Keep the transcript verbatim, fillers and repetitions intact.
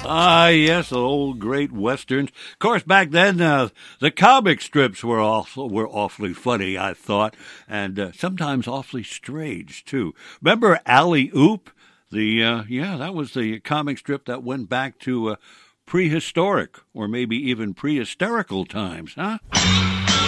Ah, yes, the old great westerns. Of course, back then uh, the comic strips were also were awfully funny, I thought, and uh, sometimes awfully strange too. Remember Alley Oop? The uh, yeah, that was the comic strip that went back to uh, prehistoric or maybe even prehysterical times, huh?